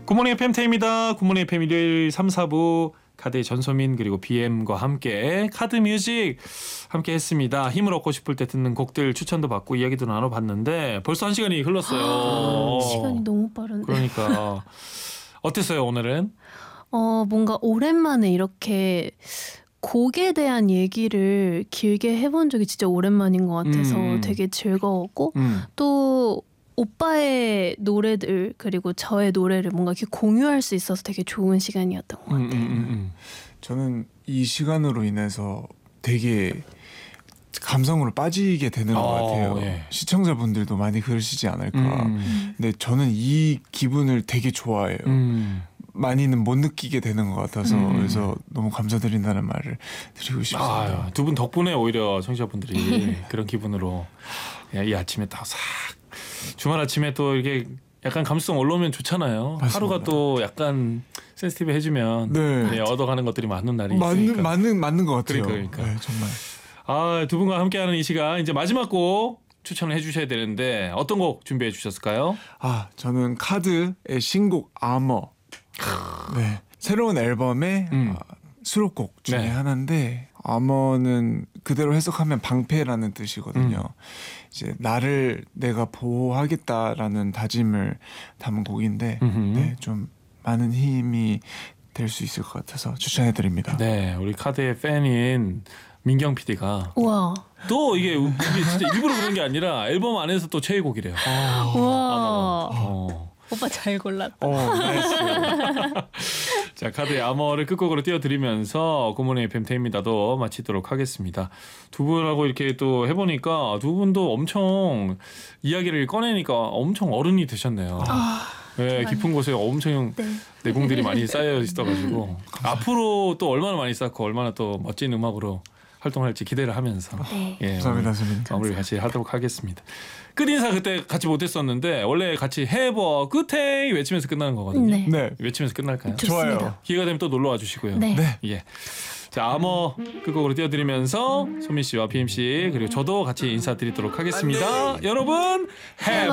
굿모닝 FM태입니다. 굿모닝 FM 일요일 3, 4부 카드의 전소민 그리고 BM과 함께 카드뮤직 함께 했습니다. 힘을 얻고 싶을 때 듣는 곡들 추천도 받고 이야기도 나눠봤는데 벌써 한 시간이 흘렀어요. 시간이 너무 빠른데. 그러니까 어땠어요 오늘은? 뭔가 오랜만에 이렇게 곡에 대한 얘기를 길게 해본 적이 진짜 오랜만인 것 같아서 되게 즐거웠고 또 오빠의 노래들 그리고 저의 노래를 뭔가 이렇게 공유할 수 있어서 되게 좋은 시간이었던 것 같아요. 저는 이 시간으로 인해서 되게 감성으로 빠지게 되는 것 같아요. 예. 시청자분들도 많이 그러시지 않을까. 근데 저는 이 기분을 되게 좋아해요. 많이는 못 느끼게 되는 것 같아서 그래서 너무 감사드린다는 말을 드리고 싶습니다. 두 분 덕분에 오히려 청취자분들이 그런 기분으로 이 아침에 다 싹 주말 아침에 또 이렇게 약간 감수성 올라오면 좋잖아요. 맞습니다. 하루가 또 약간 센시티브해지면 네. 얻어가는 것들이 많은 날이 있으니까. 맞는 것 같아요. 그러니까. 네, 정말. 두 분과 함께하는 이 시간 이제 마지막 곡 추천을 해주셔야 되는데 어떤 곡 준비해 주셨을까요? 저는 카드의 신곡 아머. 네. 새로운 앨범의 수록곡 중에 네. 하나인데 아머는 그대로 해석하면 방패라는 뜻이거든요. 이제 나를 내가 보호하겠다라는 다짐을 담은 곡인데 네, 좀 많은 힘이 될 수 있을 것 같아서 추천해드립니다. 네, 우리 카드의 팬인 민경 PD가 우와. 또 이게 진짜 일부러 그런 게 아니라 앨범 안에서 또 최애곡이래요. 우와. 오빠 잘 골랐다. 나이스. 자, 카드의 아머를 끝곡으로 띄워드리면서 굿모닝 FM태입니다도 마치도록 하겠습니다. 두 분하고 이렇게 또 해보니까 두 분도 엄청 이야기를 꺼내니까 엄청 어른이 되셨네요. 네, 깊은 곳에 엄청 내공들이 많이 쌓여 있어가지고 앞으로 또 얼마나 많이 쌓고 얼마나 또 멋진 음악으로 활동할지 기대를 하면서 감사합니다, 선배님. 마무리 같이 하도록 하겠습니다. 끝인사 그때 같이 못했었는데 원래 같이 해버 끝에 외치면서 끝나는 거거든요. 네. 외치면서 끝날까요? 좋습니다. 좋아요. 기회가 되면 또 놀러 와주시고요. 네. 예. 자, 아머 끝곡으로 띄워드리면서 소민 씨와 BM 씨 그리고 저도 같이 인사드리도록 하겠습니다. 여러분,